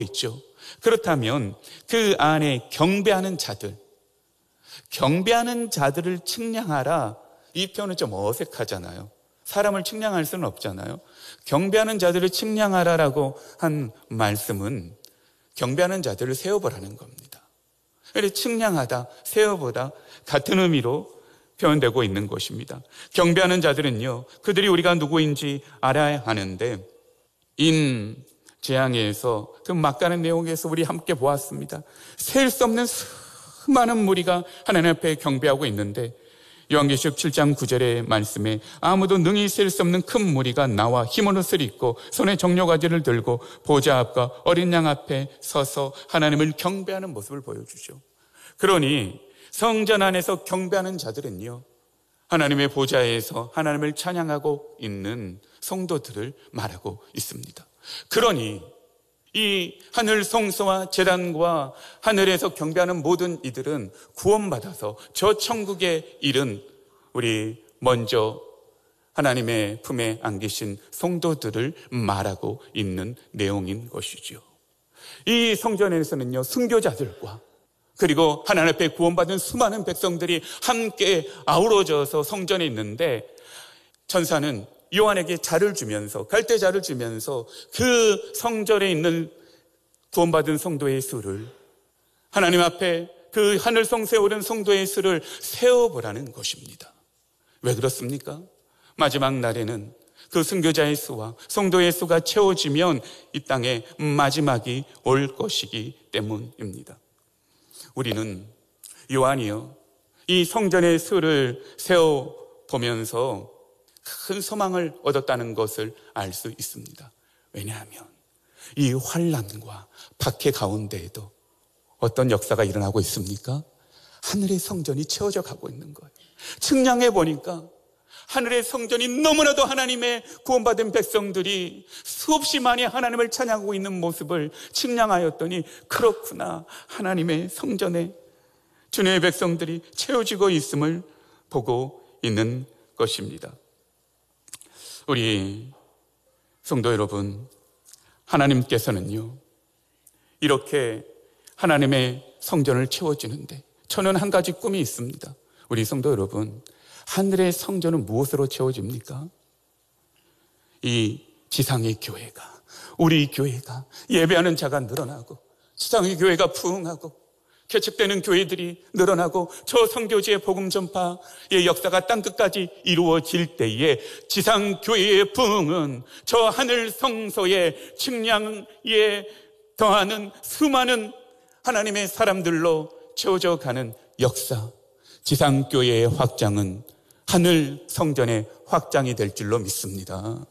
있죠. 그렇다면 그 안에 경배하는 자들을 측량하라. 이 표현은 좀 어색하잖아요. 사람을 측량할 수는 없잖아요. 경배하는 자들을 측량하라라고 한 말씀은 경배하는 자들을 세어보라는 겁니다. 그래서 측량하다, 세어보다 같은 의미로 표현되고 있는 것입니다. 경배하는 자들은요, 그들이 우리가 누구인지 알아야 하는데, 재앙에서 그 막가는 내용에서 우리 함께 보았습니다. 셀 수 없는 수많은 무리가 하나님 앞에 경배하고 있는데, 요한계시록 7장 9절의 말씀에 아무도 능히 셀 수 없는 큰 무리가 나와 흰 옷을 입고 손에 정료가지를 들고 보좌 앞과 어린 양 앞에 서서 하나님을 경배하는 모습을 보여주죠. 그러니 성전 안에서 경배하는 자들은요, 하나님의 보좌에서 하나님을 찬양하고 있는 성도들을 말하고 있습니다. 그러니 이 하늘 성소와 제단과 하늘에서 경배하는 모든 이들은 구원받아서 저 천국에 이른 우리 먼저 하나님의 품에 안기신 성도들을 말하고 있는 내용인 것이죠. 이 성전에서는요, 순교자들과 그리고 하나님 앞에 구원받은 수많은 백성들이 함께 아우러져서 성전에 있는데, 천사는 요한에게 자를 주면서, 갈대자를 주면서 그 성전에 있는 구원받은 성도의 수를, 하나님 앞에 그 하늘 성소에 오른 성도의 수를 세어보라는 것입니다. 왜 그렇습니까? 마지막 날에는 그 순교자의 수와 성도의 수가 채워지면 이 땅에 마지막이 올 것이기 때문입니다. 우리는 요한이요, 이 성전의 수를 세어보면서 큰 소망을 얻었다는 것을 알 수 있습니다. 왜냐하면 이 환난과 박해 가운데에도 어떤 역사가 일어나고 있습니까? 하늘의 성전이 채워져 가고 있는 거예요. 측량해 보니까 하늘의 성전이 너무나도 하나님의 구원받은 백성들이 수없이 많이 하나님을 찬양하고 있는 모습을 측량하였더니, 그렇구나, 하나님의 성전에 주님의 백성들이 채워지고 있음을 보고 있는 것입니다. 우리 성도 여러분, 하나님께서는요, 이렇게 하나님의 성전을 채워지는데 저는 한 가지 꿈이 있습니다. 우리 성도 여러분, 하늘의 성전은 무엇으로 채워집니까? 이 지상의 교회가, 우리 교회가 예배하는 자가 늘어나고, 지상의 교회가 부흥하고, 개척되는 교회들이 늘어나고, 저 선교지의 복음 전파의 역사가 땅끝까지 이루어질 때에 지상 교회의 부흥은 저 하늘 성소의 측량에 더하는 수많은 하나님의 사람들로 채워져 가는 역사, 지상 교회의 확장은 하늘 성전의 확장이 될 줄로 믿습니다.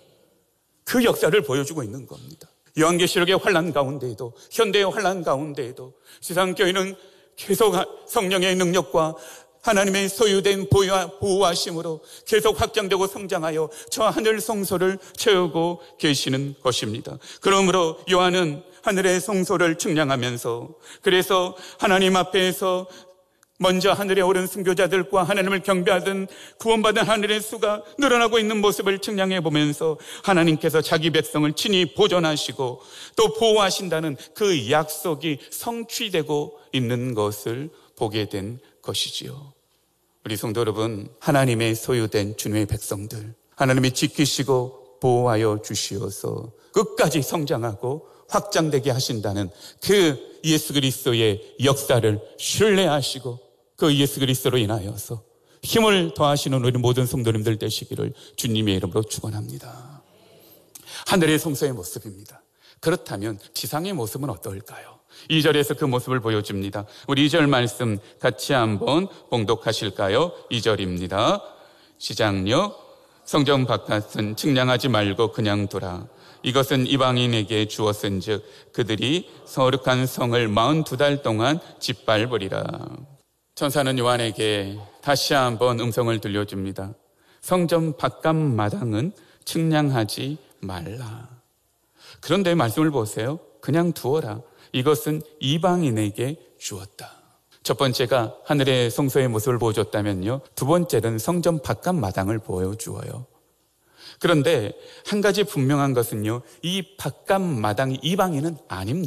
그 역사를 보여주고 있는 겁니다. 요한계시록의 환난 가운데에도, 현대의 환난 가운데에도 지상교회는 계속 성령의 능력과 하나님의 소유된 보호하심으로 계속 확장되고 성장하여 저 하늘 성소를 채우고 계시는 것입니다. 그러므로 요한은 하늘의 성소를 측량하면서, 그래서 하나님 앞에서 먼저 하늘에 오른 순교자들과 하나님을 경배하던 구원받은 하늘의 수가 늘어나고 있는 모습을 측량해 보면서 하나님께서 자기 백성을 친히 보존하시고 또 보호하신다는 그 약속이 성취되고 있는 것을 보게 된 것이지요. 우리 성도 여러분, 하나님의 소유된 주님의 백성들, 하나님이 지키시고 보호하여 주시어서 끝까지 성장하고 확장되게 하신다는 그 예수 그리스도의 역사를 신뢰하시고 그 예수 그리스도로 인하여서 힘을 더하시는 우리 모든 성도님들 되시기를 주님의 이름으로 축원합니다. 하늘의 성소의 모습입니다. 그렇다면 지상의 모습은 어떨까요? 2절에서 그 모습을 보여줍니다. 우리 2절 말씀 같이 한번 봉독하실까요? 2절입니다. 시작요. 성전 바깥은 측량하지 말고 그냥 두라. 이것은 이방인에게 주었은즉 그들이 거룩한 성을 42달 동안 짓밟으리라. 천사는 요한에게 다시 한번 음성을 들려줍니다. 성전 바깥 마당은 측량하지 말라. 그런데 말씀을 보세요. 그냥 두어라. 이것은 이방인에게 주었다. 첫 번째가 하늘의 성소의 모습을 보여줬다면요, 두 번째는 성전 바깥 마당을 보여주어요. 그런데 한 가지 분명한 것은요, 이 바깥 마당이 이방인은 아닙니다.